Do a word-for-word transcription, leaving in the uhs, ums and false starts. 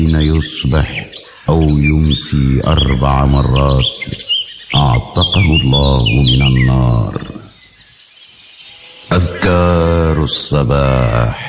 حين يصبح أو يمسي أربع مرات أعتقه الله من النار. أذكار الصباح.